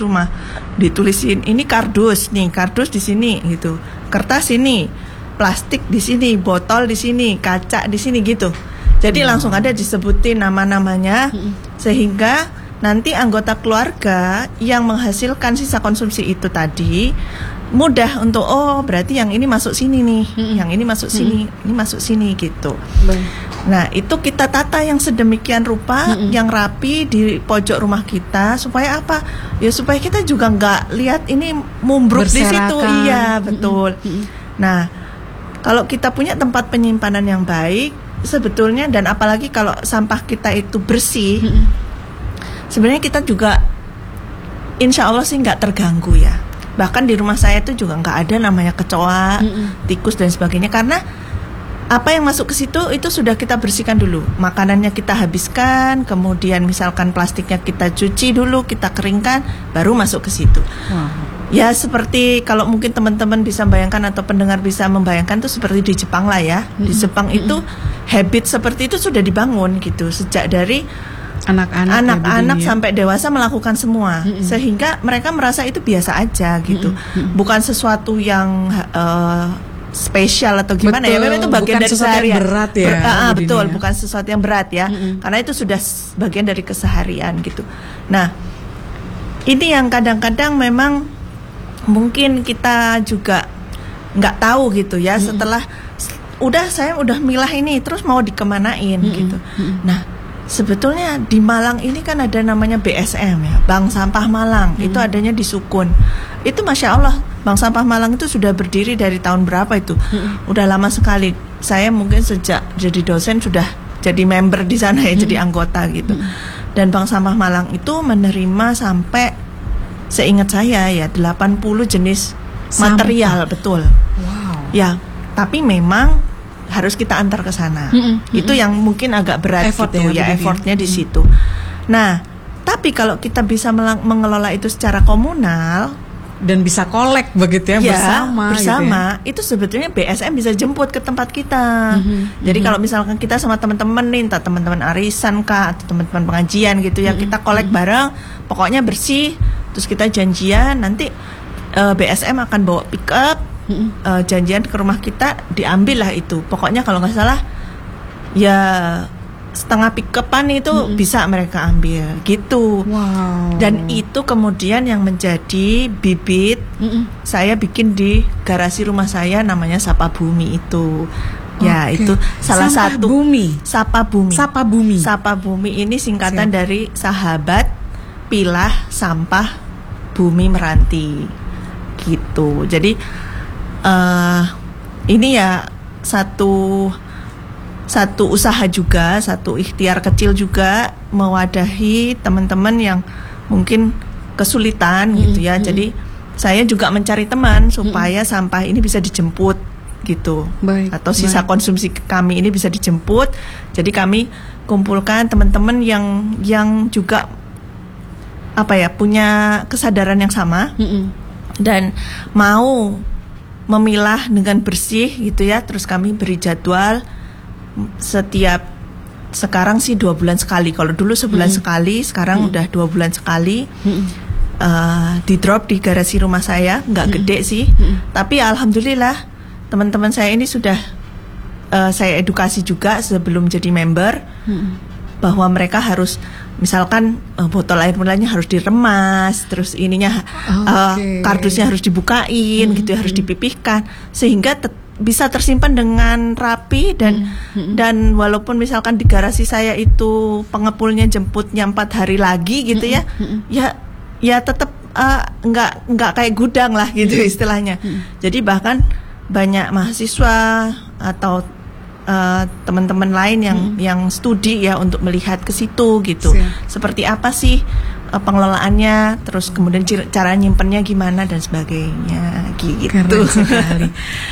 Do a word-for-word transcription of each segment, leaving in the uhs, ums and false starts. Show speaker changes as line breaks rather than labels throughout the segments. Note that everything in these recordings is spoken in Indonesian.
rumah. Ditulisin ini kardus nih, kardus di sini gitu. Kertas ini, plastik di sini, botol di sini, kaca di sini gitu. Jadi hmm. langsung ada disebutin nama-namanya hmm. sehingga nanti anggota keluarga yang menghasilkan sisa konsumsi itu tadi mudah untuk oh berarti yang ini masuk sini nih, hmm. yang ini masuk sini, hmm. ini masuk sini gitu. Baik. Nah itu kita tata yang sedemikian rupa, hmm. yang rapi di pojok rumah kita supaya apa? Ya supaya kita juga nggak lihat ini mumbruk di situ. Iya betul. Hmm. Nah kalau kita punya tempat penyimpanan yang baik sebetulnya dan apalagi kalau sampah kita itu bersih, hmm. sebenarnya kita juga insya Allah sih nggak terganggu ya. Bahkan di rumah saya itu juga nggak ada namanya kecoa, mm-mm. tikus dan sebagainya karena apa yang masuk ke situ itu sudah kita bersihkan dulu. Makanannya kita habiskan, kemudian misalkan plastiknya kita cuci dulu, kita keringkan, baru masuk ke situ. Wow. Ya seperti kalau mungkin teman-teman bisa bayangkan atau pendengar bisa membayangkan itu seperti di Jepang lah ya. Mm-hmm. Di Jepang mm-hmm. itu habit seperti itu sudah dibangun gitu sejak dari anak-anak, anak-anak ya, sampai dewasa melakukan semua, mm-hmm. sehingga mereka merasa itu biasa aja gitu, mm-hmm. bukan sesuatu yang uh, spesial atau gimana betul, ya, memang itu bagian dari keseharian. Berat ya, Ber, uh, betul, ya. Bukan sesuatu yang berat ya, mm-hmm. karena itu sudah bagian dari keseharian gitu. Nah, ini yang kadang-kadang memang mungkin kita juga nggak tahu gitu ya, mm-hmm. setelah udah saya udah milah ini, terus mau dikemanain mm-hmm. gitu. Mm-hmm. Nah. Sebetulnya di Malang ini kan ada namanya B S M ya, Bank Sampah Malang. Hmm. Itu adanya di Sukun. Itu Masya Allah, Bank Sampah Malang itu sudah berdiri dari tahun berapa itu? Hmm. Udah lama sekali. Saya mungkin sejak jadi dosen sudah jadi member di sana ya, hmm. jadi anggota gitu. Hmm. Dan Bank Sampah Malang itu menerima sampai seingat saya ya delapan puluh jenis sampah. Material, betul. Wow. Ya, tapi memang harus kita antar ke sana. Mm-hmm. Itu yang mungkin agak berat effort gitu ya, ya effortnya di situ. Nah, tapi kalau kita bisa melang- mengelola itu secara komunal
dan bisa kolek begitu ya, ya bersama
bersama
gitu ya.
Itu sebetulnya B S M bisa jemput ke tempat kita. Mm-hmm. Jadi mm-hmm. kalau misalkan kita sama teman-teman nih, entah teman-teman arisan kah atau teman-teman pengajian gitu ya, mm-hmm. kita kolek mm-hmm. bareng, pokoknya bersih, terus kita janjian nanti uh, B S M akan bawa pick up. Uh, janjian ke rumah kita, diambil lah itu. Pokoknya kalau nggak salah ya setengah pick-upan itu mm-hmm. bisa mereka ambil gitu. Wow. Dan itu kemudian yang menjadi bibit mm-hmm. saya bikin di garasi rumah saya namanya Sapa Bumi itu. Ya okay. Itu salah
Sapa
satu
Bumi.
Sapa Bumi.
Sapa Bumi.
Sapa Bumi ini singkatan Siap. Dari Sahabat Pilah Sampah Bumi Meranti gitu. Jadi Uh, ini ya satu satu usaha juga, satu ikhtiar kecil juga mewadahi teman-teman yang mungkin kesulitan hmm, gitu ya. Hmm. Jadi saya juga mencari teman supaya hmm. sampah ini bisa dijemput gitu, baik, atau sisa baik. Konsumsi kami ini bisa dijemput. Jadi kami kumpulkan teman-teman yang yang juga apa ya punya kesadaran yang sama hmm. dan mau memilah dengan bersih gitu ya. Terus kami beri jadwal setiap, sekarang sih dua bulan sekali. Kalau dulu sebulan hmm. sekali, sekarang hmm. udah dua bulan sekali. hmm. uh, Di drop di garasi rumah saya. Nggak hmm. gede sih, hmm. tapi alhamdulillah teman-teman saya ini sudah uh, saya edukasi juga sebelum jadi member, hmm. bahwa mereka harus misalkan uh, botol air mineralnya harus diremas, terus ininya okay. uh, kardusnya harus dibukain hmm. gitu ya, harus dipipihkan sehingga te- bisa tersimpan dengan rapi dan hmm. dan walaupun misalkan di garasi saya itu pengepulnya jemputnya empat hari lagi gitu ya, hmm. ya ya tetap uh, nggak nggak kayak gudang lah gitu hmm. istilahnya. Hmm. Jadi bahkan banyak mahasiswa atau Uh, teman-teman lain yang hmm. yang studi ya untuk melihat ke situ gitu. Siap. Seperti apa sih uh, pengelolaannya, terus kemudian c- cara nyimpennya gimana dan sebagainya gitu.
Keren sekali.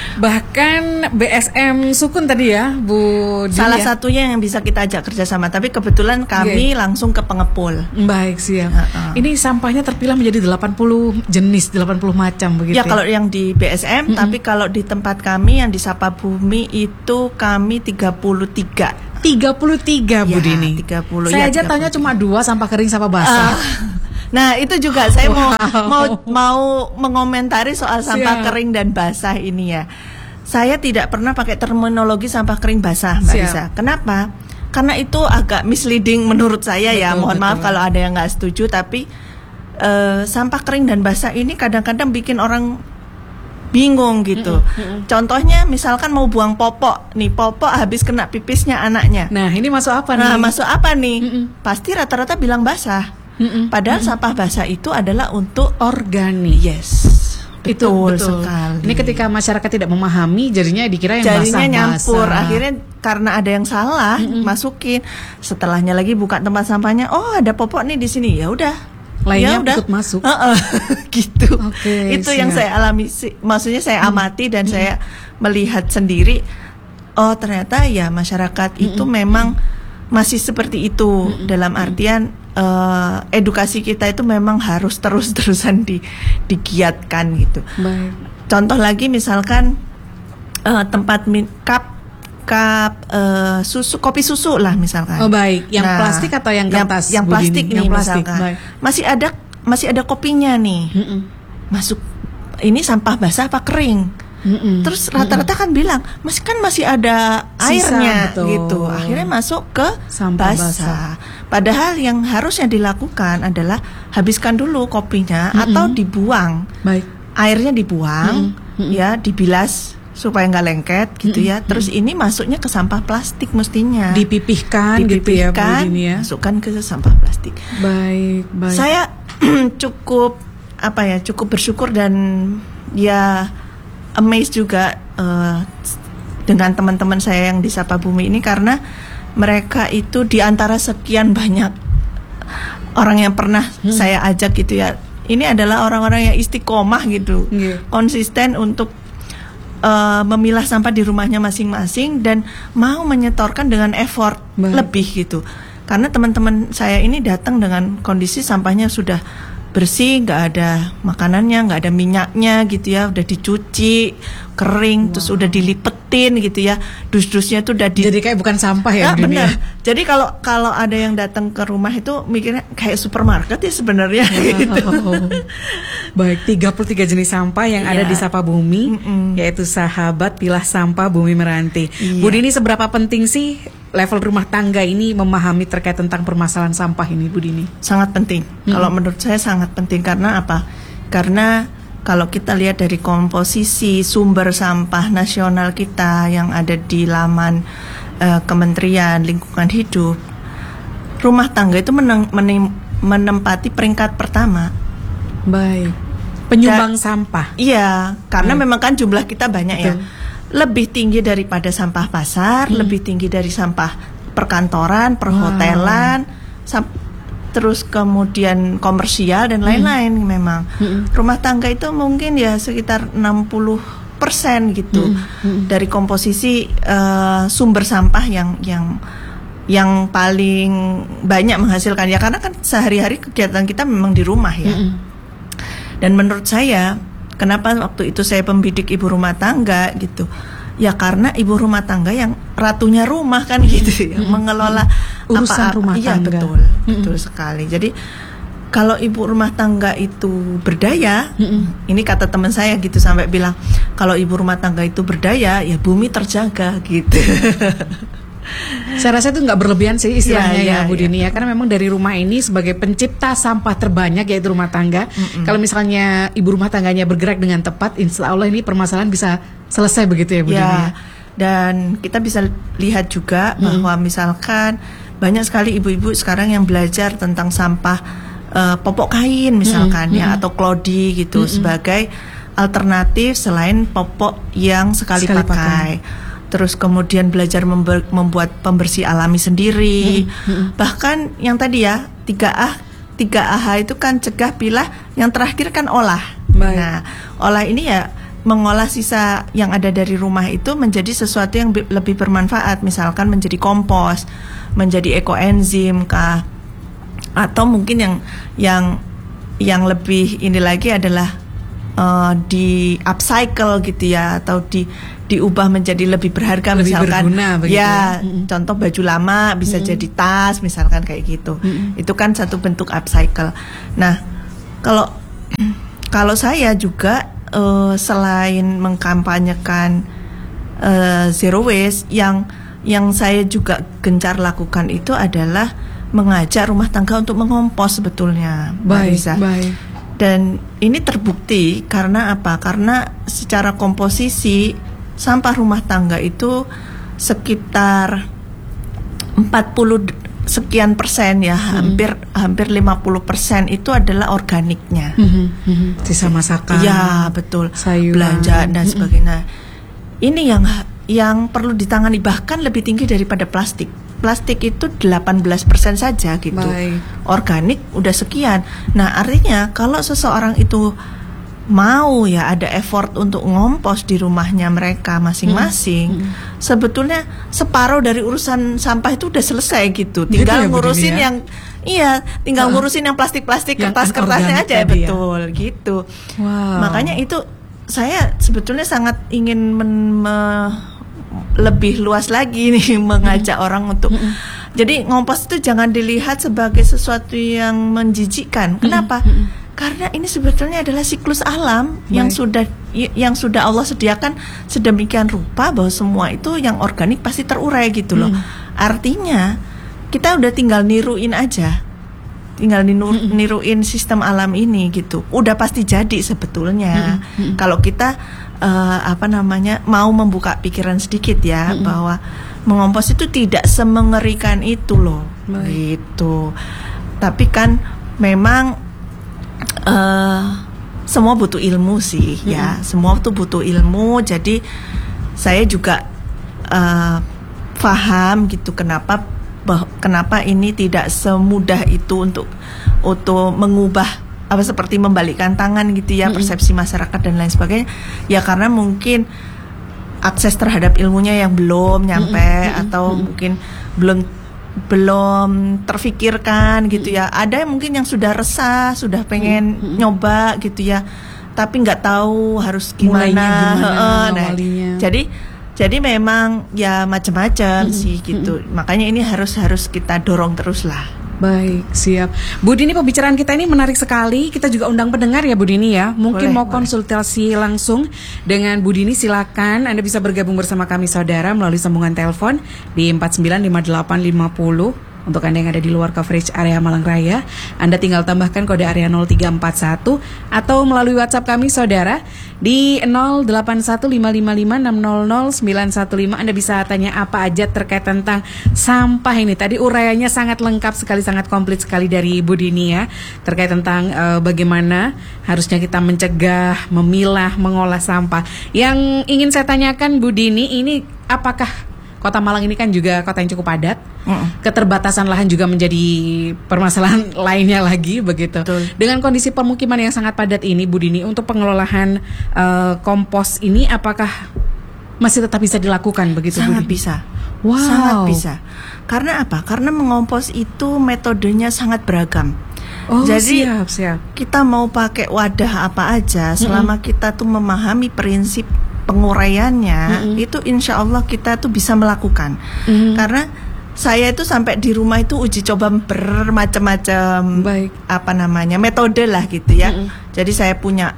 Bahkan B S M Sukun tadi ya, Bu Din,
salah
ya?
Satunya yang bisa kita ajak kerjasama, tapi kebetulan kami okay. langsung ke pengepul.
Baik, siap. Uh-uh. Ini sampahnya terpilah menjadi delapan puluh jenis, delapan puluh macam begitu.
Ya, kalau yang di B S M, mm-hmm. tapi kalau di tempat kami yang di Sapa Bumi itu kami tiga puluh tiga.
tiga puluh tiga Bu
ya,
Dini.
tiga puluh.
Saya
ya,
aja tanya cuma dua, sampah kering sama basah. Uh,
Nah, itu juga saya mau
Wow.
mau mau mengomentari soal sampah
Siap.
kering dan basah ini ya. Saya tidak pernah pakai terminologi sampah kering basah, Mbak
Siap.
Risa. Kenapa? Karena itu agak misleading menurut saya ya.
Betul,
Mohon maaf
betul.
kalau ada yang nggak setuju, tapi eh, sampah kering dan basah ini kadang-kadang bikin orang bingung gitu. Contohnya misalkan mau buang popok, nih popok habis kena pipisnya anaknya.
Nah, ini masuk apa nih?
Nah, masuk apa nih?
Mm-mm.
Pasti rata-rata bilang basah.
Mm-mm.
Padahal sampah basah itu adalah untuk
Organik.
yes.
Itu
Betul,
betul.
sekali.
Ini ketika masyarakat tidak memahami, jadinya dikira yang
jadinya
basah-basah.
nyampur, akhirnya karena ada yang salah masukin. Setelahnya lagi buka tempat sampahnya, oh ada popok nih di sini, ya udah.
Lainnya
Ya udah.
ikut masuk.
Heeh, gitu.
Oke,
Itu yang
siap.
saya alami, sih. Maksudnya saya amati dan saya melihat sendiri. Oh ternyata ya masyarakat itu memang masih seperti itu. Dalam artian eh, edukasi kita itu memang harus terus-terusan di, digiatkan gitu.
Baik.
Contoh lagi misalkan eh, tempat min- cup cup eh, susu kopi susu lah misalkan.
Oh, baik. Yang plastik atau yang kertas,
Yang,
Bu
plastik
Dini?
nih
Yang plastik,
misalkan.
baik.
Masih ada masih ada kopinya nih.
Mm-mm.
Masuk ini sampah basah apa kering?
Mm-mm.
Terus rata-rata kan bilang, "Mas kan masih ada
Sisa,
airnya."
betul.
Gitu. Akhirnya masuk ke
Sampah
basah.
basah.
Padahal yang harusnya dilakukan adalah habiskan dulu kopinya atau dibuang.
Baik.
Airnya dibuang, ya dibilas supaya nggak lengket gitu ya. Terus ini masuknya ke sampah plastik mestinya.
Dipipihkan, gitu ya, Bu
Dipipihkan,
Dini ya.
masukkan ke sampah plastik.
Baik, baik.
Saya cukup apa ya, cukup bersyukur dan ya amazed juga eh, dengan teman-teman saya yang di Sapa Bumi ini karena mereka itu di antara sekian banyak orang yang pernah saya ajak gitu ya. Ini adalah orang-orang yang istiqomah gitu,
Iya.
konsisten untuk uh, memilah sampah di rumahnya masing-masing dan mau menyetorkan dengan effort
Baik.
lebih gitu. Karena teman-teman saya ini datang dengan kondisi sampahnya sudah bersih, nggak ada makanannya, nggak ada minyaknya gitu ya, udah dicuci, kering, terus udah dilipetin gitu ya, dus-dusnya tuh udah di.
Jadi kayak bukan sampah ya,
Ah,
Bu Dini ya?
benar. Jadi kalau kalau ada yang datang ke rumah itu mikirnya kayak supermarket ya sebenarnya gitu.
Oh. Baik, tiga puluh tiga jenis sampah yang ada
Iya.
di Sapa Bumi,
Mm-mm.
yaitu sahabat pilah sampah Bumi Meranti.
Iya.
Bu Dini, seberapa penting sih level rumah tangga ini memahami terkait tentang permasalahan sampah ini, Bu Dini?
Sangat penting. Kalau menurut saya sangat penting karena apa? Karena kalau kita lihat dari komposisi sumber sampah nasional kita yang ada di laman eh, Kementerian Lingkungan Hidup, rumah tangga itu meneng- menem- menempati peringkat pertama.
Baik. Penyumbang sampah.
Iya, karena
Hmm.
memang kan jumlah kita banyak ya.
Betul.
Lebih tinggi daripada sampah pasar, lebih tinggi dari sampah perkantoran, perhotelan, sam- terus kemudian komersial dan lain-lain memang. Rumah tangga itu mungkin ya sekitar enam puluh persen gitu dari komposisi eh, sumber sampah yang yang yang paling banyak menghasilkan ya karena kan sehari-hari kegiatan kita memang di rumah ya. Dan menurut saya, kenapa waktu itu saya pembidik ibu rumah tangga gitu? Ya karena ibu rumah tangga yang ratunya rumah kan gitu ya, mengelola
Urusan
apa-apa.
rumah
Iya,
tangga.
betul, betul sekali. Jadi kalau ibu rumah tangga itu berdaya, ini kata teman saya gitu sampai bilang, kalau ibu rumah tangga itu berdaya, ya bumi terjaga gitu.
Saya rasa itu nggak berlebihan sih istilahnya
Ya,
ya,
ya,
Bu
ya.
Dini ya, karena memang dari rumah ini sebagai pencipta sampah terbanyak yaitu rumah tangga. Kalau misalnya ibu rumah tangganya bergerak dengan tepat, insya Allah ini permasalahan bisa selesai begitu ya, Bu Dini ya.
Ya, dan kita bisa lihat juga bahwa misalkan banyak sekali ibu-ibu sekarang yang belajar tentang sampah eh, popok kain misalkan ya atau klodi gitu sebagai alternatif selain popok yang sekali,
Sekali
pakai.
pakai.
Terus kemudian belajar member- membuat pembersih alami sendiri. Bahkan yang tadi ya tiga A tiga A H itu kan cegah, pilah, yang terakhir kan olah.
Baik.
Nah, olah ini ya mengolah sisa yang ada dari rumah itu menjadi sesuatu yang bi- lebih bermanfaat, misalkan menjadi kompos, menjadi ekoenzim kah, atau mungkin yang yang yang lebih ini lagi adalah uh, di upcycle gitu ya, atau di diubah menjadi lebih berharga,
lebih
misalkan
berguna, begitu
ya,
ya? Mm-mm.
contoh baju lama bisa
Mm-mm.
jadi tas misalkan kayak gitu.
Mm-mm.
Itu kan satu bentuk upcycle. Nah, kalau kalau saya juga uh, selain mengkampanyekan uh, zero waste, yang yang saya juga gencar lakukan itu adalah mengajak rumah tangga untuk mengompos sebetulnya, Mbak
Baik,
Risa.
baik.
Dan ini terbukti karena apa? Karena secara komposisi sampah rumah tangga itu sekitar empat puluh sekian persen ya, mm-hmm. hampir hampir lima puluh persen itu adalah organiknya.
Mm-hmm. Mm-hmm. Sisa masakan.
Ya, betul.
Sayuran.
Belanja dan
Mm-hmm.
sebagainya. Ini yang yang perlu ditangani, bahkan lebih tinggi daripada plastik. Plastik itu delapan belas persen saja gitu.
Baik.
Organik udah sekian. Nah, artinya kalau seseorang itu mau ya ada effort untuk ngompos di rumahnya mereka masing-masing, hmm. Hmm. sebetulnya separuh dari urusan sampah itu udah selesai gitu. Tinggal gitu ya, ngurusin ya? yang iya, tinggal uh, ngurusin yang plastik-plastik, kertas-kertasnya aja, betul ya? Gitu.
Wow.
Makanya itu saya sebetulnya sangat ingin men- me- lebih luas lagi nih mengajak hmm. orang untuk hmm. jadi ngompos itu jangan dilihat sebagai sesuatu yang menjijikkan. Kenapa? Hmm. Hmm. Karena ini sebetulnya adalah siklus alam Baik. yang sudah yang sudah Allah sediakan sedemikian rupa bahwa semua itu yang organik pasti terurai gitu loh. Hmm. Artinya kita udah tinggal niruin aja, tinggal niru, hmm. niruin sistem alam ini gitu. Udah pasti jadi sebetulnya. Hmm. Hmm. Kalau kita uh, apa namanya mau membuka pikiran sedikit ya hmm. bahwa mengompos itu tidak semengerikan itu loh, Baik. gitu. Tapi kan memang Uh, semua butuh ilmu sih, hmm. ya. Semua tuh butuh ilmu. Jadi saya juga uh, paham gitu kenapa bah, kenapa ini tidak semudah itu untuk untuk mengubah apa seperti membalikkan tangan gitu ya, hmm. persepsi masyarakat dan lain sebagainya. Ya karena mungkin akses terhadap ilmunya yang belum nyampe hmm. atau hmm. mungkin belum belum terfikirkan gitu ya. Ada yang mungkin yang sudah resah, sudah pengen hmm. nyoba gitu ya, tapi nggak tahu harus gimana.
gimana
nah, jadi jadi memang ya macam-macam hmm. sih gitu. Hmm. Makanya ini harus harus kita dorong terus lah.
Baik, siap. Bu Dini, pembicaraan kita ini menarik sekali. Kita juga undang pendengar ya Bu Dini ya. Mungkin boleh, mau boleh. konsultasi langsung dengan Bu Dini, silakan. Anda bisa bergabung bersama kami saudara melalui sambungan telepon di empat sembilan lima delapan lima nol. Untuk Anda yang ada di luar coverage area Malang Raya, Anda tinggal tambahkan kode area nol tiga empat satu atau melalui WhatsApp kami saudara di nol delapan satu lima lima lima enam nol nol sembilan satu lima. Anda bisa tanya apa aja terkait tentang sampah ini. Tadi uraiannya sangat lengkap sekali, sangat komplit sekali dari Bu Dini ya, terkait tentang uh, bagaimana harusnya kita mencegah, memilah, mengolah sampah. Yang ingin saya tanyakan Bu Dini, ini apakah Kota Malang ini kan juga kota yang cukup padat, mm. keterbatasan lahan juga menjadi permasalahan lainnya lagi begitu. Betul. Dengan kondisi permukiman yang sangat padat ini, Bu Dini, untuk pengelolaan uh, kompos ini apakah masih tetap bisa dilakukan begitu?
Sangat
Bu Dini?
bisa.
Wow.
Sangat bisa. Karena apa? Karena mengompos itu metodenya sangat beragam.
Oh,
jadi
siap, siap.
kita mau pakai wadah apa aja, selama mm-hmm. kita tuh memahami prinsip penguraiannya, mm-hmm. itu insya Allah kita tuh bisa melakukan. Mm-hmm. Karena saya itu sampai di rumah itu uji coba bermacam-macam, Baik. apa namanya metode lah gitu ya. Mm-hmm. Jadi saya punya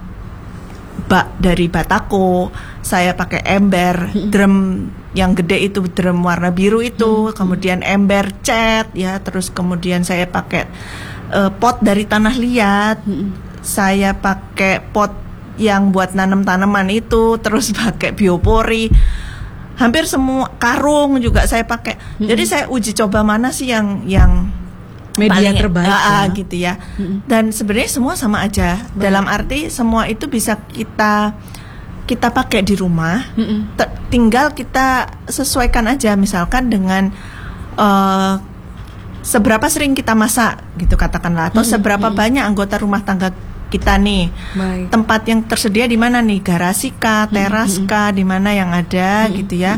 bak dari batako, saya pakai ember, mm-hmm. drum yang gede itu, drum warna biru itu, mm-hmm. kemudian ember cat ya, terus kemudian saya pakai uh, pot dari tanah liat, mm-hmm. saya pakai pot yang buat nanam tanaman itu, terus pakai biopori, hampir semua, karung juga saya pakai. Mm-hmm. Jadi saya uji coba mana sih yang yang
media
paling,
terbaik
uh,
ya.
gitu ya. Mm-hmm. Dan sebenarnya semua sama aja. Baik. Dalam arti semua itu bisa kita kita pakai di rumah. Mm-hmm. T- tinggal kita sesuaikan aja, misalkan dengan uh, seberapa sering kita masak gitu katakanlah, atau mm-hmm. seberapa mm-hmm. banyak anggota rumah tangga kita nih. Baik. Tempat yang tersedia di mana nih, garasi kah, teras mm-hmm. kah, di mana yang ada mm-hmm. gitu ya.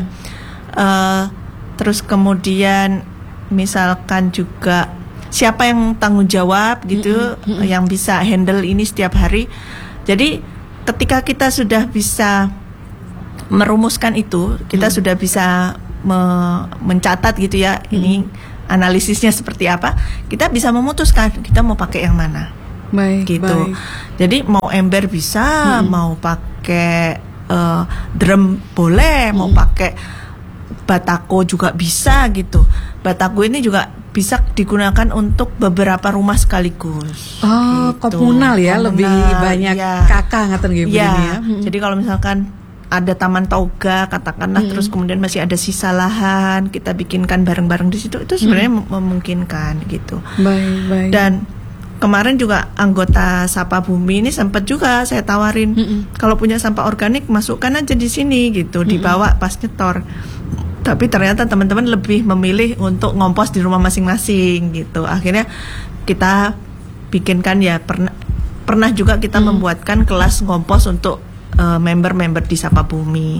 Uh, terus kemudian misalkan juga siapa yang tanggung jawab gitu, mm-hmm. yang bisa handle ini setiap hari. Jadi ketika kita sudah bisa merumuskan itu, kita hmm. sudah bisa me- mencatat gitu ya, hmm. ini analisisnya seperti apa, kita bisa memutuskan kita mau pakai yang mana.
Baik,
gitu.
baik.
Jadi mau ember bisa, hmm. mau pakai uh, drum boleh, hmm. mau pakai batako juga bisa gitu. Batako ini juga bisa digunakan untuk beberapa rumah sekaligus.
Oh, gitu. Komunal ya, komunal, lebih banyak ya. Kakak ngaten gitu
ya.
ya.
Hmm. Jadi kalau misalkan ada taman toga katakanlah, hmm. terus kemudian masih ada sisa lahan, kita bikinkan bareng-bareng di situ, itu sebenarnya hmm. memungkinkan gitu.
Baik, baik.
Dan kemarin juga anggota Sapa Bumi ini sempat juga saya tawarin, mm-mm. kalau punya sampah organik masukkan aja di sini gitu, mm-mm. dibawa pas nyetor. Tapi ternyata teman-teman lebih memilih untuk ngompos di rumah masing-masing gitu. Akhirnya kita bikinkan ya, pernah pernah juga kita mm. membuatkan kelas ngompos untuk uh, member-member di Sapa Bumi.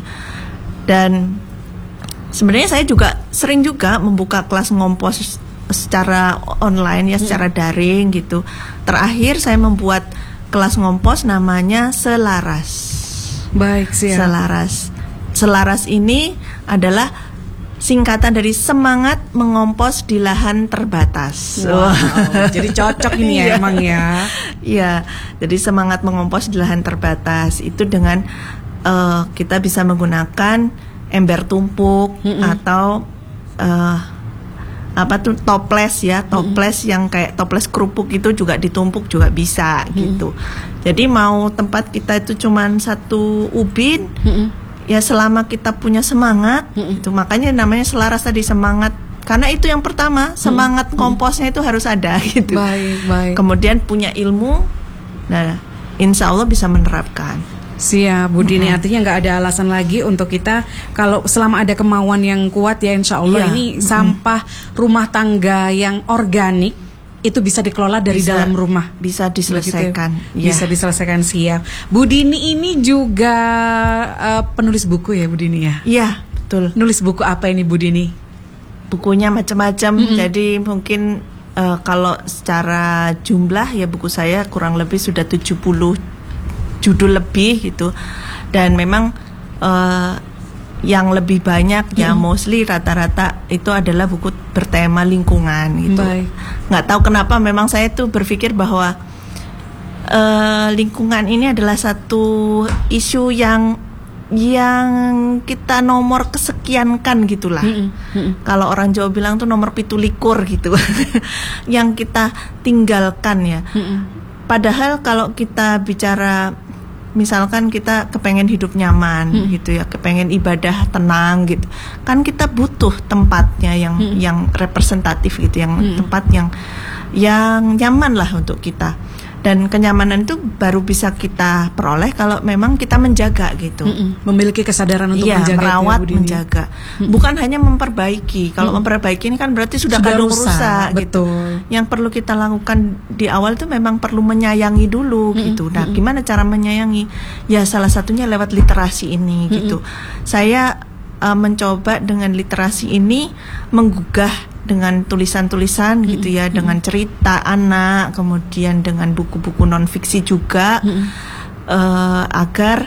Dan sebenarnya saya juga sering juga membuka kelas ngompos secara online ya, secara daring gitu. Terakhir saya membuat kelas ngompos namanya Selaras.
Baik, siap.
Selaras. Selaras ini adalah singkatan dari semangat mengompos di lahan terbatas.
Wow. Jadi cocok ini ya emang ya.
Iya. Jadi semangat mengompos di lahan terbatas itu dengan uh, kita bisa menggunakan ember tumpuk mm-mm. atau uh, apa tuh toples ya, toples mm-hmm. yang kayak toples kerupuk itu juga ditumpuk juga bisa mm-hmm. gitu. Jadi mau tempat kita itu cuman satu ubin, mm-hmm. ya selama kita punya semangat, mm-hmm. itu makanya namanya Selaras tadi, semangat. Karena itu yang pertama, semangat mm-hmm. komposnya itu harus ada gitu.
Baik, baik.
Kemudian punya ilmu, nah insya Allah bisa menerapkan.
Siap, Bu Dini, mm-hmm. artinya nggak ada alasan lagi untuk kita, kalau selama ada kemauan yang kuat ya insya Allah, yeah. ini mm-hmm. sampah rumah tangga yang organik itu bisa dikelola dari bisa, dalam rumah,
bisa diselesaikan, ya.
bisa diselesaikan. Siap. Bu Dini ini juga uh, penulis buku ya Bu Dini ya?
Iya, betul.
Nulis buku apa ini Bu Dini?
Bukunya macam-macam, mm-hmm. jadi mungkin uh, kalau secara jumlah ya buku saya kurang lebih sudah tujuh puluh judul lebih gitu, dan memang uh, yang lebih banyak ya, hmm. mostly rata-rata itu adalah buku bertema lingkungan gitu.
Baik.
Nggak tahu kenapa memang saya tuh berpikir bahwa uh, lingkungan ini adalah satu isu yang yang kita nomor kesekian kan gitulah. Hmm. Hmm. Kalau orang Jawa bilang tuh nomor pitulikur gitu, yang kita tinggalkan ya. Hmm. Padahal kalau kita bicara, misalkan kita kepengen hidup nyaman hmm. gitu ya, kepengen ibadah tenang gitu, kan kita butuh tempatnya yang hmm. yang representatif gitu, yang hmm. tempat yang yang nyaman lah untuk kita. Dan kenyamanan itu baru bisa kita peroleh kalau memang kita menjaga gitu.
Mm-mm. Memiliki kesadaran untuk
ya,
menjaga,
merawat,
ya,
menjaga. Mm-mm. Bukan hanya memperbaiki. Kalau mm-mm. memperbaiki ini kan berarti sudah, sudah kadung rusak, rusak gitu. Yang perlu kita lakukan di awal itu memang perlu menyayangi dulu mm-mm. gitu. Nah, mm-mm. gimana cara menyayangi? Ya salah satunya lewat literasi ini mm-mm. gitu. Saya uh, mencoba dengan literasi ini menggugah dengan tulisan-tulisan mm-hmm. gitu ya, dengan cerita anak, kemudian dengan buku-buku non fiksi juga, mm-hmm. uh, agar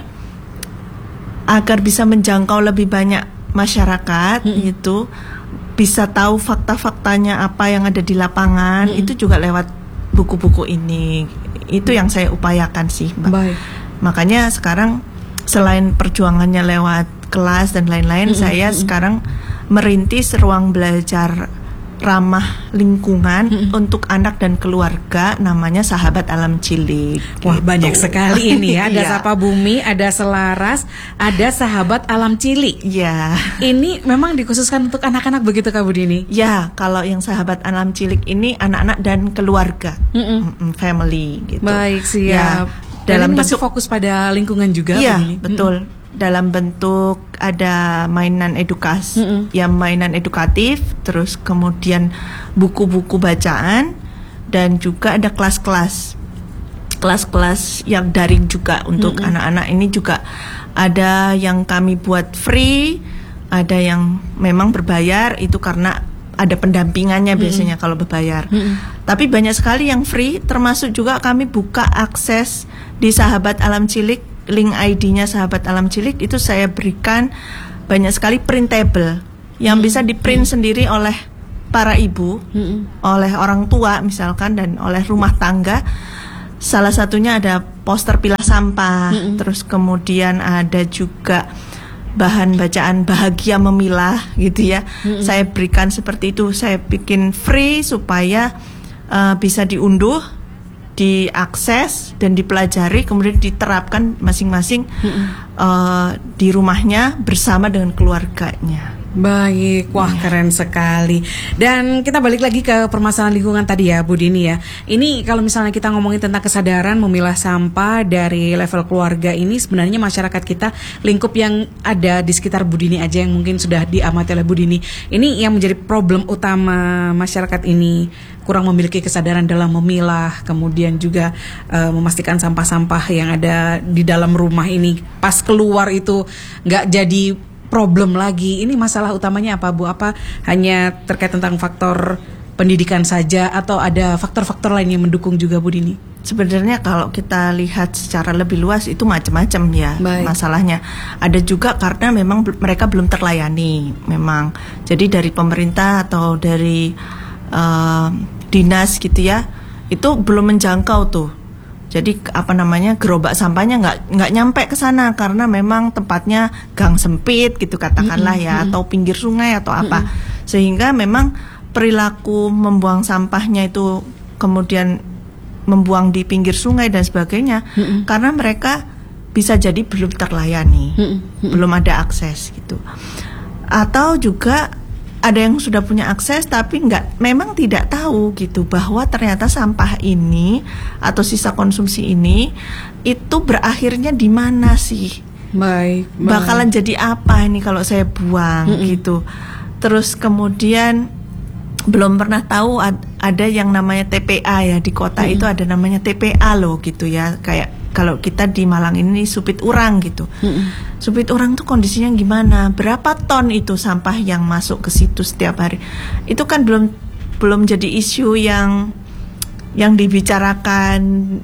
agar bisa menjangkau lebih banyak masyarakat mm-hmm. gitu, bisa tahu fakta-faktanya apa yang ada di lapangan, mm-hmm. itu juga lewat buku-buku ini. Itu yang saya upayakan sih, Mbak. Baik. Makanya sekarang selain perjuangannya lewat kelas dan lain-lain, mm-hmm. saya mm-hmm. sekarang merintis ruang belajar ramah lingkungan mm-hmm. untuk anak dan keluarga, namanya Sahabat Alam Cilik.
Wah,
gitu.
Banyak sekali ini ya. Ada Sapa Bumi, ada Selaras, ada Sahabat Alam Cilik.
Ya.
Ini memang dikhususkan untuk anak-anak begitu Kak Bu Dini?
Ya, kalau yang Sahabat Alam Cilik ini anak-anak dan keluarga, mm-hmm. family gitu.
Baik, siap. Ya,
dalam
ini masih bentuk, fokus pada lingkungan juga.
Iya, betul. Mm-hmm. Dalam bentuk ada mainan edukasi, mm-hmm. ya mainan edukatif, terus kemudian buku-buku bacaan, dan juga ada kelas-kelas, kelas-kelas yang daring juga untuk mm-hmm. anak-anak ini juga ada yang kami buat free, ada yang memang berbayar, itu karena ada pendampingannya biasanya mm-hmm. kalau berbayar. Mm-hmm. Tapi banyak sekali yang free, termasuk juga kami buka akses di Sahabat Alam Cilik link I D-nya Sahabat Alam Cilik itu saya berikan banyak sekali printable yang hmm. bisa diprint hmm. sendiri oleh para ibu, hmm. oleh orang tua misalkan, dan oleh rumah tangga. Salah satunya ada poster pilah sampah, hmm. terus kemudian ada juga bahan bacaan bahagia memilah gitu ya. Hmm. Saya berikan seperti itu, saya bikin free supaya uh, bisa diunduh, diakses dan dipelajari, kemudian diterapkan masing-masing hmm. uh, di rumahnya bersama dengan keluarganya.
Baik, wah yeah. keren sekali. Dan kita balik lagi ke permasalahan lingkungan tadi ya Bu Dini ya. Ini kalau misalnya kita ngomongin tentang kesadaran memilah sampah dari level keluarga ini, sebenarnya masyarakat kita, lingkup yang ada di sekitar Bu Dini aja yang mungkin sudah diamati oleh Bu Dini, ini yang menjadi problem utama masyarakat ini, kurang memiliki kesadaran dalam memilah, kemudian juga uh, memastikan sampah-sampah yang ada di dalam rumah ini pas keluar itu nggak jadi problem lagi. Ini masalah utamanya apa Bu? Apa hanya terkait tentang faktor pendidikan saja atau ada faktor-faktor lain yang mendukung juga Bu Dini?
Sebenarnya kalau kita lihat secara lebih luas itu macam-macam ya. Baik. Masalahnya. Ada juga karena memang mereka belum terlayani memang. Jadi dari pemerintah atau dari uh, dinas gitu ya, itu belum menjangkau tuh. Jadi apa namanya, gerobak sampahnya nggak nggak nyampe ke sana karena memang tempatnya gang sempit gitu katakanlah mm-hmm. ya, atau pinggir sungai atau apa, mm-hmm. sehingga memang perilaku membuang sampahnya itu kemudian membuang di pinggir sungai dan sebagainya, mm-hmm. karena mereka bisa jadi belum terlayani, mm-hmm. belum ada akses gitu, atau juga ada yang sudah punya akses tapi nggak, memang tidak tahu gitu bahwa ternyata sampah ini atau sisa konsumsi ini itu berakhirnya di mana sih?
Baik, baik.
Bakalan jadi apa ini kalau saya buang mm-mm. gitu. Terus kemudian belum pernah tahu ad, ada yang namanya T P A ya di kota, mm-hmm. itu ada namanya T P A loh gitu ya, kayak kalau kita di Malang ini supit urang gitu. Mm-hmm. Supit urang tuh kondisinya gimana? Berapa ton itu sampah yang masuk ke situ setiap hari? Itu kan belum belum jadi isu yang yang dibicarakan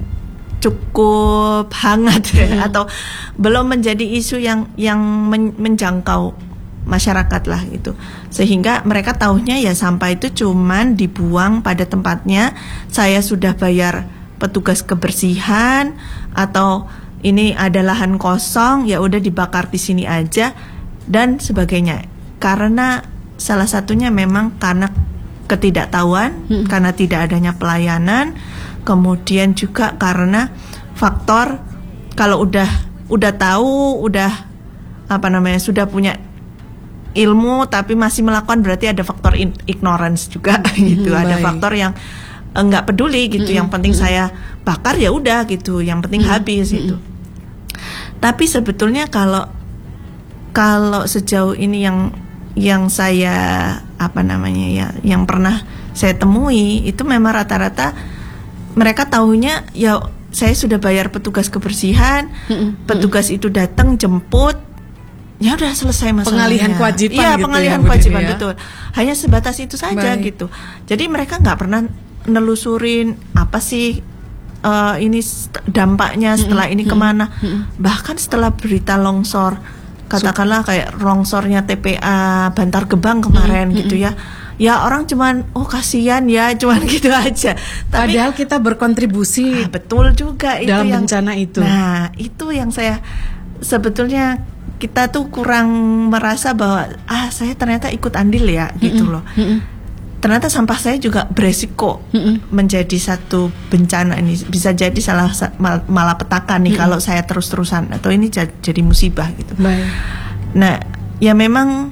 cukup hangat ya, mm-hmm. atau belum menjadi isu yang yang men, menjangkau masyarakat lah gitu, sehingga mereka tahunya ya sampah itu cuman dibuang pada tempatnya, saya sudah bayar petugas kebersihan, atau ini ada lahan kosong ya udah dibakar di sini aja dan sebagainya. Karena salah satunya memang karena ketidaktahuan, hmm. karena tidak adanya pelayanan, kemudian juga karena faktor kalau udah udah tahu, udah apa namanya, sudah punya ilmu tapi masih melakukan, berarti ada faktor in, ignorance juga gitu. Hmm, ada baik. Faktor yang enggak peduli gitu. Hmm, yang penting hmm. saya bakar ya udah gitu. Yang penting hmm, habis hmm. gitu. Tapi sebetulnya kalau kalau sejauh ini yang yang saya apa namanya ya, yang pernah saya temui itu memang rata-rata mereka tahunya ya saya sudah bayar petugas kebersihan, hmm, petugas hmm. itu datang jemput, ya udah selesai masalahnya.
Pengalihan kewajiban.
Iya,
gitu
pengalihan
ya,
kewajiban
ya?
Betul. Hanya sebatas itu saja Baik. gitu. Jadi mereka nggak pernah nelusurin apa sih uh, ini dampaknya setelah mm-hmm. ini kemana. Mm-hmm. Bahkan setelah berita longsor, katakanlah kayak longsornya T P A Bantar Gebang kemarin mm-hmm. gitu ya. Ya orang cuman oh kasihan ya, cuman gitu aja. Tapi
padahal kita berkontribusi.
Ah, betul juga itu
dalam
yang,
bencana itu.
Nah itu yang saya sebetulnya kita tuh kurang merasa bahwa ah saya ternyata ikut andil ya gitu loh. Mm-mm. Ternyata sampah saya juga beresiko Mm-mm. menjadi satu bencana ini, bisa jadi salah mal, malapetaka nih Mm-mm. kalau saya terus-terusan, atau ini j- jadi musibah gitu.
Baik.
Nah ya memang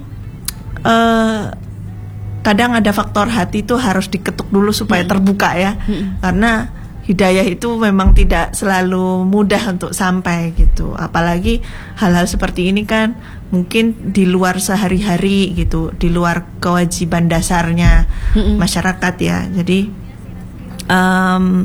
uh, kadang ada faktor hati itu harus diketuk dulu supaya Mm-mm. terbuka ya, Mm-mm. karena hidayah itu memang tidak selalu mudah untuk sampai gitu. Apalagi hal-hal seperti ini kan mungkin di luar sehari-hari gitu, di luar kewajiban dasarnya mm-hmm. masyarakat ya. Jadi um,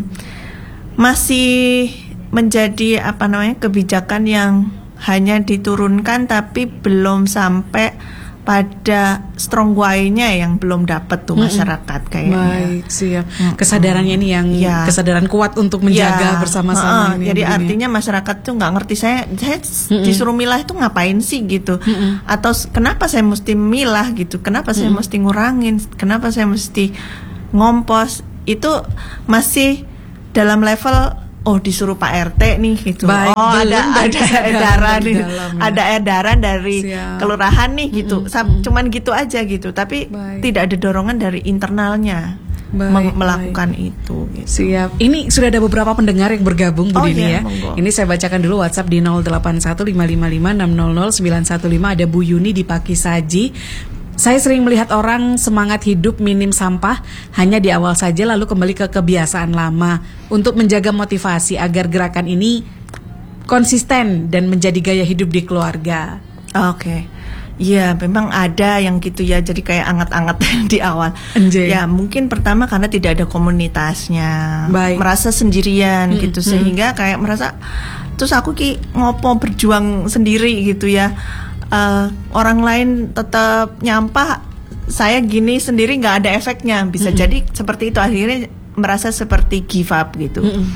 masih menjadi apa namanya kebijakan yang hanya diturunkan tapi belum sampai pada strong why-nya yang belum dapat tuh masyarakat mm-hmm. kayaknya.
Baik, siap. Mm-hmm. Kesadarannya ini yang ya. kesadaran kuat untuk menjaga ya. bersama-sama.
Uh, ini jadi artinya ya. masyarakat tuh nggak ngerti saya, saya mm-hmm. disuruh milah itu ngapain sih gitu? Mm-hmm. Atau kenapa saya mesti milah gitu? Kenapa mm-hmm. saya mesti ngurangin? Kenapa saya mesti ngompos? Itu masih dalam level oh disuruh Pak R T nih gitu. Baik, oh ada ada edaran nih, dalam, ya. ada edaran dari Siap. kelurahan nih gitu. Mm-hmm. Cuman gitu aja gitu. Tapi baik. tidak ada dorongan dari internalnya baik, melakukan baik. itu. Gitu. Siap.
Ini sudah ada beberapa pendengar yang bergabung Bu
oh,
Dini
iya,
ya.
Monggo.
Ini saya bacakan dulu WhatsApp di nol delapan satu lima lima lima enam nol nol sembilan satu lima. Ada Bu Yuni di Pakisaji. Saya sering melihat orang semangat hidup minim sampah hanya di awal saja lalu kembali ke kebiasaan lama. Untuk menjaga motivasi agar gerakan ini konsisten dan menjadi gaya hidup di keluarga.
Oke, okay. Ya memang ada yang gitu ya, jadi kayak anget-anget di awal. Anjay. Ya mungkin pertama karena tidak ada komunitasnya, Baik. merasa sendirian hmm, gitu, hmm. sehingga kayak merasa terus aku ki ngopo berjuang sendiri gitu ya. Uh, orang lain tetap nyampah, saya gini sendiri nggak ada efeknya, bisa mm-hmm. jadi seperti itu, akhirnya merasa seperti give up gitu. Mm-hmm.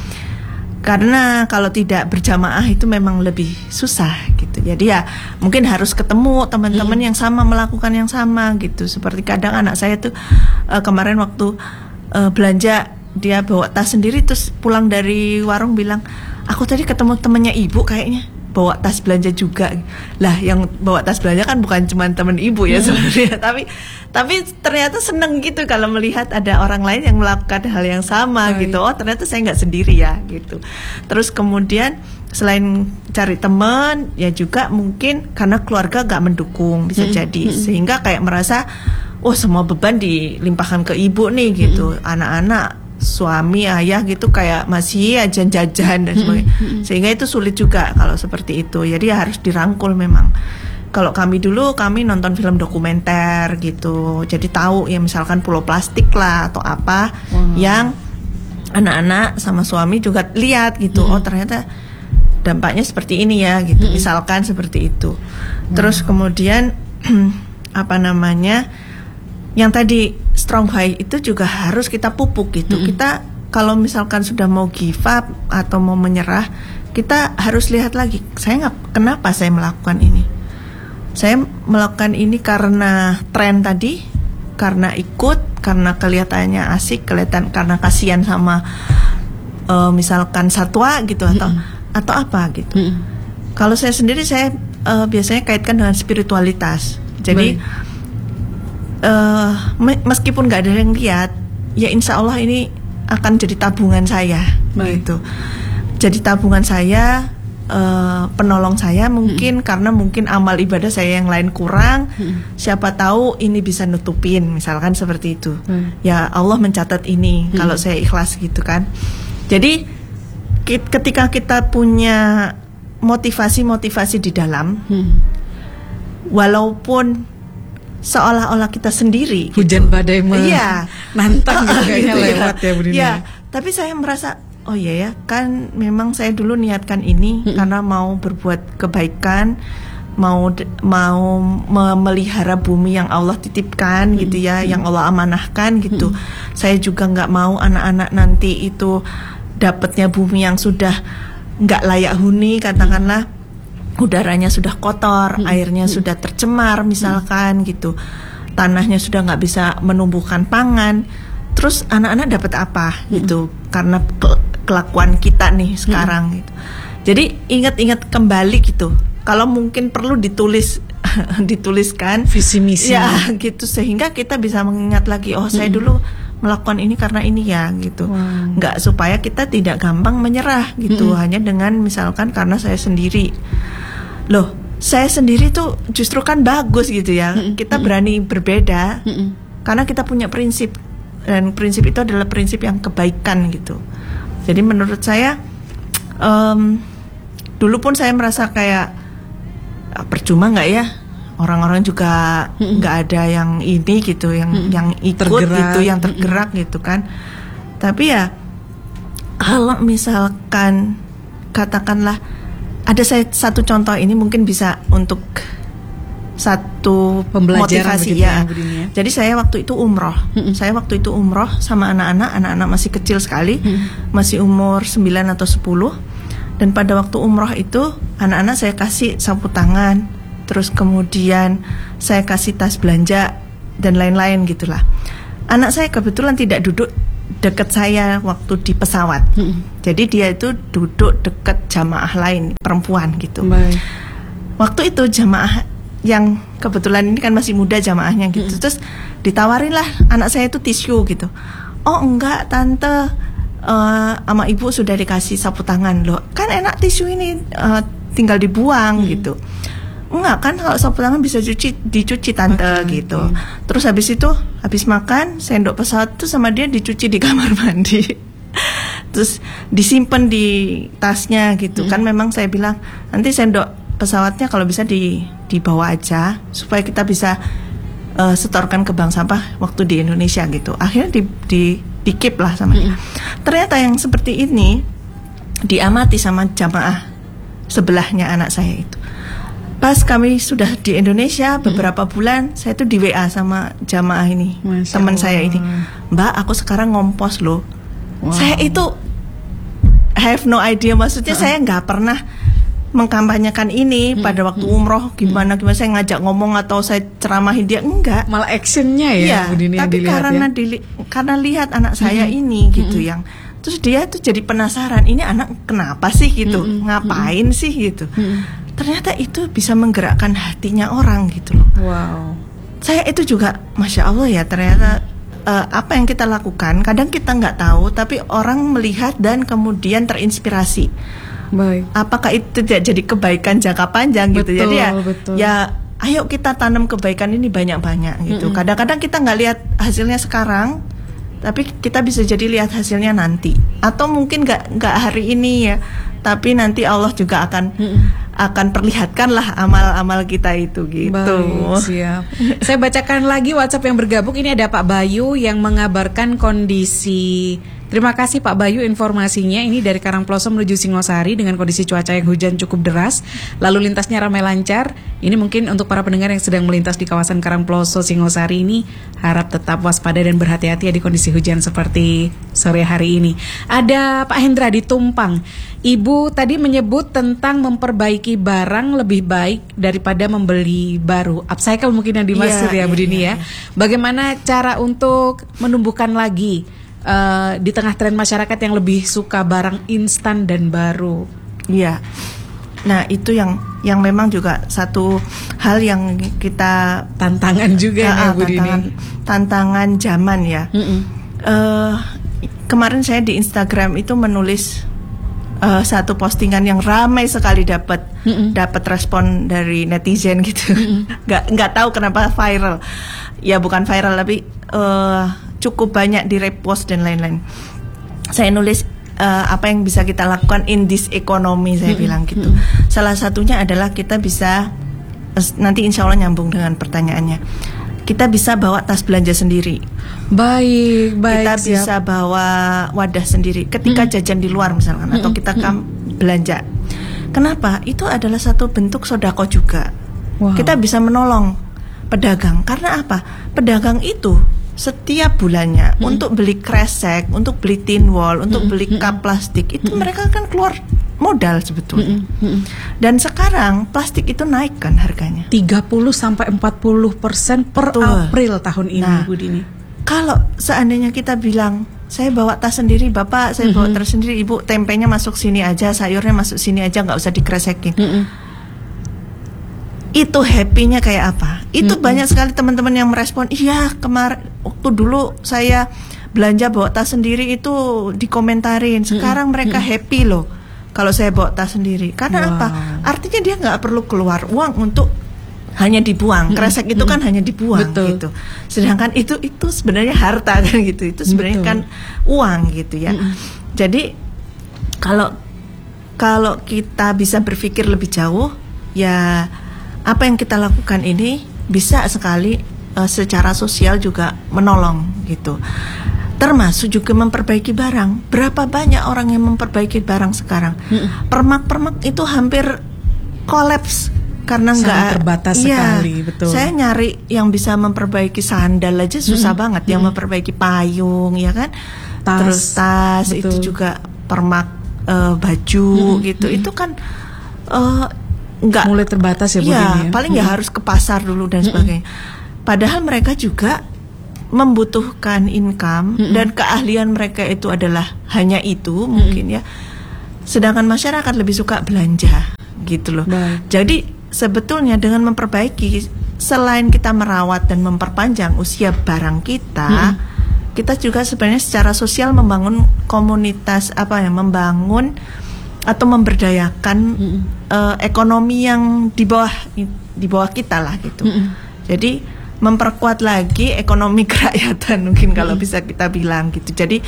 Karena kalau tidak berjamaah itu memang lebih susah gitu. Jadi ya mungkin harus ketemu teman-teman mm-hmm. yang sama melakukan yang sama gitu. Seperti kadang anak saya tuh uh, kemarin waktu uh, belanja dia bawa tas sendiri terus pulang dari warung bilang, aku tadi ketemu temannya ibu kayaknya bawa tas belanja juga. Lah yang bawa tas belanja kan bukan cuma teman ibu ya sebenarnya, tapi tapi ternyata seneng gitu kalau melihat ada orang lain yang melakukan hal yang sama Baik. gitu. Oh ternyata saya nggak sendiri ya gitu. Terus kemudian selain cari teman ya juga mungkin karena keluarga nggak mendukung bisa hmm. jadi hmm. sehingga kayak merasa oh semua beban dilimpahkan ke ibu nih gitu. Hmm. Anak-anak suami ayah gitu kayak masih aja jajan dan sebagainya, hmm. sehingga itu sulit juga kalau seperti itu. Jadi ya harus dirangkul memang. Kalau kami dulu kami nonton film dokumenter gitu, jadi tahu ya misalkan Pulau Plastik lah atau apa hmm. yang anak-anak sama suami juga lihat gitu. Hmm. Oh ternyata dampaknya seperti ini ya gitu. Hmm. Misalkan seperti itu. Hmm. Terus kemudian apa namanya? Yang tadi strong why itu juga harus kita pupuk gitu. Mm-hmm. Kita kalau misalkan sudah mau give up atau mau menyerah, kita harus lihat lagi. Saya nggak, kenapa saya melakukan ini? Saya melakukan ini karena tren tadi, karena ikut, karena kelihatannya asik, kelihatan karena kasihan sama uh, misalkan satwa gitu atau mm-hmm. atau apa gitu. Mm-hmm. Kalau saya sendiri saya uh, biasanya kaitkan dengan spiritualitas. Jadi Baik. Uh, meskipun nggak ada yang lihat, ya insya Allah ini akan jadi tabungan saya, Baik. gitu. Jadi tabungan saya, uh, penolong saya mungkin hmm. karena mungkin amal ibadah saya yang lain kurang. Hmm. Siapa tahu ini bisa nutupin, misalkan seperti itu. Hmm. Ya Allah mencatat ini hmm. kalau saya ikhlas gitu kan. Jadi ketika kita punya motivasi-motivasi di dalam, hmm. walaupun seolah-olah kita sendiri
hujan gitu. Badai mah
iya.
nantang gitu kayaknya gitu lewat ya, ya Bu Dini.
Ya, tapi saya merasa oh iya ya kan memang saya dulu niatkan ini mm-hmm. karena mau berbuat kebaikan, mau mau memelihara bumi yang Allah titipkan mm-hmm. gitu ya, mm-hmm. yang Allah amanahkan gitu. Mm-hmm. Saya juga nggak mau anak-anak nanti itu dapatnya bumi yang sudah nggak layak huni katakanlah. Udaranya sudah kotor, hmm. airnya hmm. sudah tercemar misalkan hmm. gitu, tanahnya sudah nggak bisa menumbuhkan pangan, terus anak-anak dapat apa hmm. gitu karena ke- kelakuan kita nih sekarang hmm. gitu. Jadi ingat-ingat kembali gitu, kalau mungkin perlu ditulis dituliskan
visi misi
ya gitu sehingga kita bisa mengingat lagi oh saya hmm. dulu melakukan ini karena ini ya gitu. Wow. Nggak supaya kita tidak gampang menyerah gitu hmm. hanya dengan misalkan karena saya sendiri. Loh, saya sendiri tuh justru kan bagus gitu ya. Mm-mm. Kita berani berbeda Mm-mm. karena kita punya prinsip, dan prinsip itu adalah prinsip yang kebaikan gitu. Jadi menurut saya um, dulu pun saya merasa kayak percuma nggak ya, orang-orang juga nggak ada yang ini gitu, yang Mm-mm. yang ikut tergerak. gitu, yang tergerak Mm-mm. gitu kan. Tapi ya kalau misalkan katakanlah ada saya satu contoh ini mungkin bisa untuk satu
Pembelajaran
motivasi
begitu
ya.
ya, Bu Dini ya.
Jadi saya waktu itu umroh.
Mm-mm.
Saya waktu itu umroh sama anak-anak, anak-anak masih kecil sekali,
Mm-mm.
masih umur sembilan atau sepuluh. Dan pada waktu umroh itu anak-anak saya kasih sapu tangan, terus kemudian saya kasih tas belanja dan lain-lain gitulah. Anak saya kebetulan tidak duduk dekat saya waktu di pesawat. Mm-mm. Jadi dia itu duduk dekat jamaah lain, perempuan gitu.
Baik.
Waktu itu jamaah yang kebetulan ini kan masih muda jamaahnya gitu. Mm-mm. Terus ditawarin lah anak saya itu tisu gitu. Oh enggak tante, uh, sama ibu sudah dikasih sapu tangan loh. Kan enak tisu ini, uh, tinggal dibuang mm-hmm. gitu. Enggak kan, kalau sapu tangan bisa cuci, dicuci tante okay, gitu. Okay. Terus habis itu habis makan sendok pesawat tuh sama dia dicuci di kamar mandi. Terus disimpan di tasnya gitu. Mm-hmm. Kan memang saya bilang nanti sendok pesawatnya kalau bisa di dibawa aja supaya kita bisa uh, setorkan ke bank sampah waktu di Indonesia gitu. Akhirnya di di di keep lah sama dia. Mm-hmm. Ternyata yang seperti ini diamati sama jamaah sebelahnya anak saya itu. Pas kami sudah di Indonesia beberapa hmm. bulan, saya tuh di W A sama jamaah ini, teman saya ini, Mbak, aku sekarang ngompos loh. Wow. Saya itu have no idea, maksudnya uh-uh. saya nggak pernah mengkampanyekan ini hmm. pada waktu umroh gimana gimana saya ngajak ngomong atau saya ceramahin dia, enggak.
Malah actionnya ya,
ya
Bu Dini,
tapi karena ya? dili- karena lihat anak saya hmm. ini gitu hmm. yang terus dia tuh jadi penasaran, ini anak kenapa sih gitu, hmm. ngapain hmm. sih gitu. Hmm. Ternyata itu bisa menggerakkan hatinya orang gitu loh.
Wow.
Saya itu juga, masya Allah ya, ternyata uh, apa yang kita lakukan kadang kita nggak tahu, tapi orang melihat dan kemudian terinspirasi.
Baik.
Apakah itu tidak jadi kebaikan jangka panjang gitu?
Betul,
jadi ya,
betul.
ya ayo kita tanam kebaikan ini banyak-banyak gitu. Mm-mm. Kadang-kadang kita nggak lihat hasilnya sekarang, tapi kita bisa jadi lihat hasilnya nanti. Atau mungkin nggak nggak hari ini ya, tapi nanti Allah juga akan Mm-mm. akan perlihatkanlah amal-amal kita itu gitu.
Baik, siap. Saya bacakan lagi WhatsApp yang bergabung. Ini ada Pak Bayu yang mengabarkan kondisi. Terima kasih Pak Bayu informasinya. Ini dari Karangploso menuju Singosari dengan kondisi cuaca yang hujan cukup deras. Lalu lintasnya ramai lancar. Ini mungkin untuk para pendengar yang sedang melintas di kawasan Karangploso Singosari ini, harap tetap waspada dan berhati-hati ya di kondisi hujan seperti sore hari ini. Ada Pak Hendra di Tumpang. Ibu tadi menyebut tentang memperbaiki barang lebih baik daripada membeli baru. Upcycle mungkin yang dimaksud ya, ya Bu Dini ya, ya. Bagaimana cara untuk menumbuhkan lagi uh, di tengah tren masyarakat yang lebih suka barang instan dan baru?
Iya. Nah, itu yang yang memang juga satu hal yang kita
tantangan juga uh, ya Bu
tantangan,
Dini. Tantangan
zaman ya. Uh, kemarin saya di Instagram itu menulis Uh, satu postingan yang ramai sekali dapat mm-mm. dapat respon dari netizen gitu. nggak nggak tahu kenapa viral. Ya bukan viral tapi uh, cukup banyak di repost dan lain-lain. Saya nulis uh, apa yang bisa kita lakukan in this economy, saya mm-mm. bilang gitu. Mm-mm. Salah satunya adalah kita bisa uh, nanti insya Allah nyambung dengan pertanyaannya. Kita bisa bawa tas belanja sendiri.
Baik, baik.
Kita
siap.
bisa bawa wadah sendiri ketika hmm. jajan di luar misalkan, atau kita kam belanja. Kenapa? Itu adalah satu bentuk sodako juga. Wow. Kita bisa menolong pedagang. Karena apa? Pedagang itu setiap bulannya hmm. untuk beli kresek, untuk beli tin wall, untuk hmm. beli cup plastik, itu hmm. mereka kan keluar modal sebetulnya. Hmm. Hmm. Dan sekarang plastik itu naik kan harganya
tiga puluh sampai empat puluh persen per Betul. April tahun ini, nah, Bu Dini.
Kalau seandainya kita bilang, saya bawa tas sendiri, Bapak, saya mm-hmm. bawa tas sendiri, Ibu, tempenya masuk sini aja, sayurnya masuk sini aja, nggak usah dikresekin. Mm-hmm. Itu happy-nya kayak apa? Itu mm-hmm. banyak sekali teman-teman yang merespon, iya kemarin waktu dulu saya belanja bawa tas sendiri itu dikomentarin. Sekarang mm-hmm. mereka mm-hmm. happy loh kalau saya bawa tas sendiri. Karena wow. apa? Artinya dia nggak perlu keluar uang untuk hanya dibuang. Kresek mm-hmm. itu kan hanya dibuang. Betul. Gitu. Sedangkan itu itu sebenarnya harta kan gitu. Itu sebenarnya Betul. Kan uang gitu ya. Mm-hmm. Jadi kalau kalau kita bisa berpikir lebih jauh, ya apa yang kita lakukan ini bisa sekali uh, secara sosial juga menolong gitu. Termasuk juga memperbaiki barang. Berapa banyak orang yang memperbaiki barang sekarang? Mm-hmm. Permak-permak itu hampir kolaps karena
sangat
nggak
terbatas
iya,
sekali, betul.
Saya nyari yang bisa memperbaiki sandal aja susah hmm. banget, hmm. yang memperbaiki payung, ya kan, tas, terus tas betul. Itu juga permak uh, baju hmm. gitu, hmm. itu kan nggak uh,
mulai terbatas ya Bu
iya,
Dini ya.
Paling nggak hmm. harus ke pasar dulu dan sebagainya. Hmm. Padahal mereka juga membutuhkan income hmm. dan keahlian mereka itu adalah hanya itu hmm. mungkin ya. Sedangkan masyarakat lebih suka belanja gitu loh. Baik. Jadi sebetulnya dengan memperbaiki, selain kita merawat dan memperpanjang usia barang kita, hmm. kita juga sebenarnya secara sosial membangun komunitas apa ya, membangun atau memberdayakan hmm. uh, ekonomi yang di bawah di bawah kita lah gitu. Hmm. Jadi memperkuat lagi ekonomi kerakyatan mungkin kalau hmm. bisa kita bilang gitu. Jadi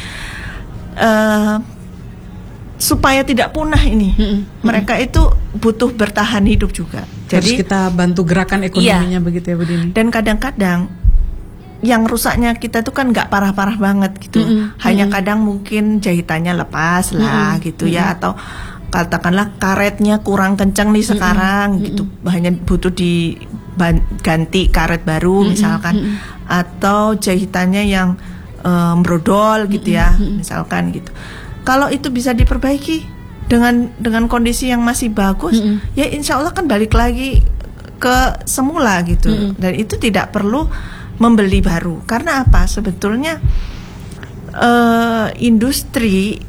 uh, supaya tidak punah ini, hmm. mereka itu butuh bertahan hidup juga.
Jadi
Harus
kita bantu gerakan ekonominya, iya, begitu ya Bu Dini.
Dan kadang-kadang yang rusaknya kita tuh kan nggak parah-parah banget gitu. Mm-hmm. Hanya mm-hmm. kadang mungkin jahitannya lepas lah mm-hmm. gitu ya, atau katakanlah karetnya kurang kencang nih sekarang mm-hmm. gitu. Hanya butuh diganti karet baru mm-hmm. misalkan, mm-hmm. atau jahitannya yang um, brodol gitu ya, mm-hmm. misalkan gitu. Kalau itu bisa diperbaiki dengan dengan kondisi yang masih bagus, mm-hmm. ya insya Allah kan balik lagi ke semula gitu. Mm-hmm. Dan itu tidak perlu membeli baru. Karena apa? Sebetulnya uh, industri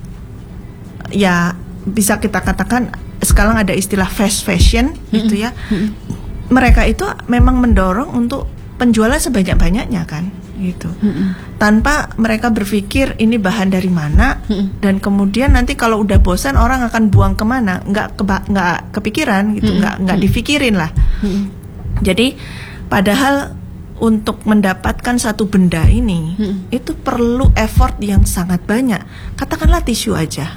ya bisa kita katakan sekarang ada istilah fast fashion mm-hmm. gitu ya. Mm-hmm. Mereka itu memang mendorong untuk penjualan sebanyak-banyaknya kan gitu. Mm-hmm. Tanpa mereka berpikir ini bahan dari mana, mm-hmm. dan kemudian nanti kalau udah bosan orang akan buang kemana, nggak keba- nggak kepikiran gitu, mm-hmm. nggak nggak dipikirin lah. Mm-hmm. Jadi padahal untuk mendapatkan satu benda ini hmm. itu perlu effort yang sangat banyak. Katakanlah tisu aja.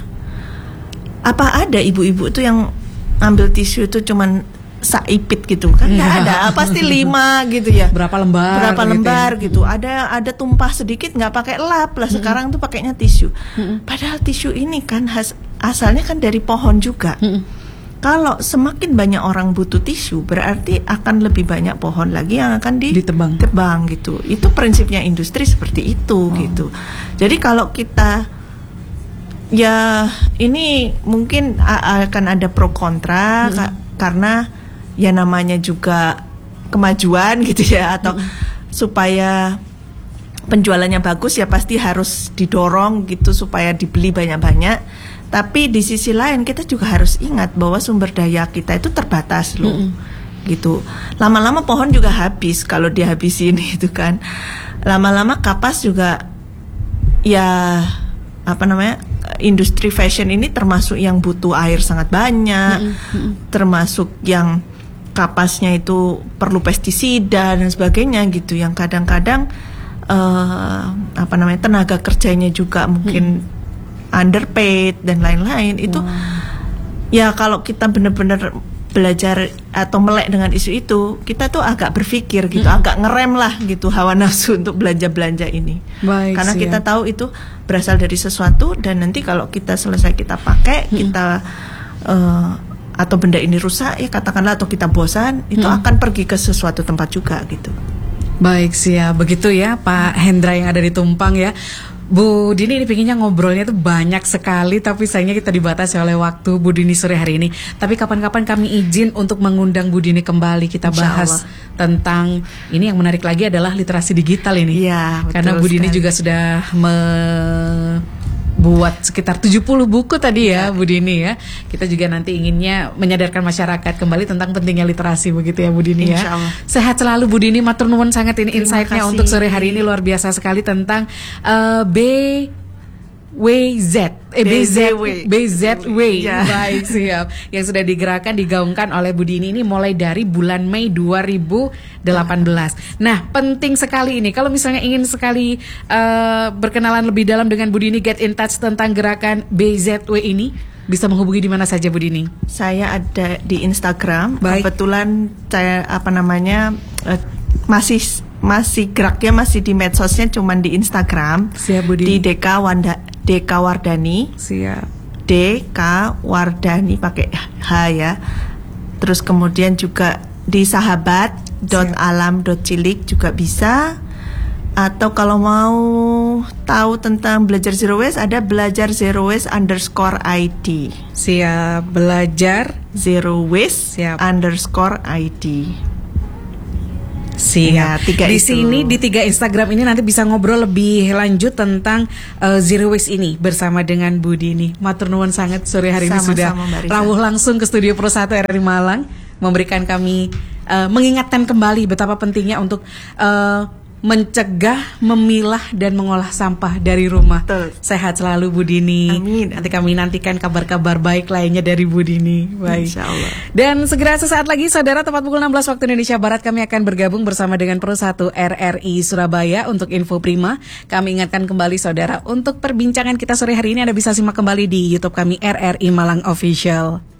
Apa ada ibu-ibu itu yang ambil tisu itu cuman saipit gitu kan? Nggak ada, pasti lima gitu ya.
Berapa lembar?
Berapa
gitu
lembar
ya.
gitu. Ada ada tumpah sedikit nggak pakai lap lah. Hmm. Sekarang tuh pakainya tisu. Hmm. Padahal tisu ini kan has, asalnya kan dari pohon juga. Hmm. Kalau semakin banyak orang butuh tisu, berarti akan lebih banyak pohon lagi yang akan ditebang, tebang gitu. Itu prinsipnya industri seperti itu, oh. gitu. Jadi kalau kita, ya ini mungkin akan ada pro kontra, hmm. ka- karena ya namanya juga kemajuan gitu ya, atau hmm. supaya penjualannya bagus ya pasti harus didorong gitu supaya dibeli banyak-banyak. Tapi di sisi lain kita juga harus ingat bahwa sumber daya kita itu terbatas loh, mm-hmm. gitu. Lama-lama pohon juga habis kalau dihabisin itu kan. Lama-lama kapas juga, ya apa namanya, industri fashion ini termasuk yang butuh air sangat banyak, mm-hmm. termasuk yang kapasnya itu perlu pestisida dan sebagainya gitu. Yang kadang-kadang uh, apa namanya tenaga kerjanya juga mungkin mm-hmm. underpaid dan lain-lain. Itu wow. ya kalau kita benar-benar belajar atau melek dengan isu itu, kita tuh agak berpikir gitu, hmm. agak ngerem lah gitu hawa nafsu untuk belanja-belanja ini. Baik, karena siap. Kita tahu itu berasal dari sesuatu, dan nanti kalau kita selesai kita pakai, hmm. kita uh, atau benda ini rusak ya katakanlah, atau kita bosan, itu hmm. akan pergi ke sesuatu tempat juga gitu.
Baik, siap. Begitu ya Pak Hendra yang ada di Tumpang ya. Bu Dini ini pengennya ngobrolnya tuh banyak sekali, tapi sayangnya kita dibatasi oleh waktu Bu Dini sore hari ini. Tapi kapan-kapan kami izin untuk mengundang Bu Dini kembali, kita bahas tentang ini. Yang menarik lagi adalah literasi digital ini.
Iya,
karena Bu Dini juga sudah membuat sekitar tujuh puluh buku tadi ya, ya Bu Dini ya. Kita juga nanti inginnya menyadarkan masyarakat kembali tentang pentingnya literasi, begitu ya Bu Dini ya. Sehat selalu Bu Dini, matur nuwun sangat ini insight-nya untuk sore hari ini, luar biasa sekali tentang uh, B W Z eh, B Z W B Z W ya. Baik, siap. Yang sudah digerakkan, digaungkan oleh Bu Dini ini mulai dari bulan Mei dua ribu delapan belas. Nah, penting sekali ini. Kalau misalnya ingin sekali uh, berkenalan lebih dalam dengan Bu Dini, get in touch tentang gerakan B Z W ini, bisa menghubungi di mana saja Bu Dini? Saya ada di Instagram. Baik. Kebetulan saya apa namanya uh, masih masih geraknya masih di medsosnya, cuman di Instagram. Siap Bu Dini. Di D K Wanda D K Wardani. Siap. D K Wardani pakai H ya.
Terus kemudian juga di sahabat dot alam dot cilik juga bisa. Atau kalau mau tahu tentang belajar zero waste, ada belajar zero waste underscore I D.
Siap, belajar
zero waste
Siap.
underscore I D.
Siap.
Ya, tiga
di
itu.
sini di tiga Instagram ini nanti bisa ngobrol lebih lanjut tentang uh, zero waste ini bersama dengan Bu Dini. Matur nuwun sangat sore hari ini sudah rawuh langsung ke studio Pro satu R R I Malang, memberikan kami uh, mengingatkan kembali betapa pentingnya untuk uh, mencegah, memilah dan mengolah sampah dari rumah.
Betul.
Sehat selalu Bu Dini.
Amin.
Nanti kami nantikan kabar-kabar baik lainnya dari Bu Dini. Baik.
Insya Allah.
Dan segera sesaat lagi saudara, tepat pukul enam belas waktu Indonesia Barat kami akan bergabung bersama dengan Pro satu R R I Surabaya untuk Info Prima. Kami ingatkan kembali saudara, untuk perbincangan kita sore hari ini Anda bisa simak kembali di YouTube kami R R I Malang Official.